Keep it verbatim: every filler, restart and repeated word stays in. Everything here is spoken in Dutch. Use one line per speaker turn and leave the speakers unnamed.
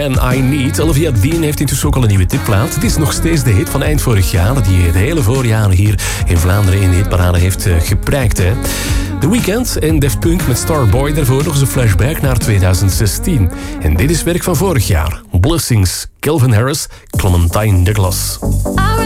Man I Need. Olivia Dean heeft intussen ook al een nieuwe tipplaat. Het is nog steeds de hit van eind vorig jaar, die het hele voorjaar hier in Vlaanderen in de hitparade heeft uh, geprijkt. Hè. The Weeknd en Daft Punk met Starboy, daarvoor nog eens een flashback naar twintig zestien. En dit is werk van vorig jaar. Blessings, Calvin Harris, Clementine Douglas.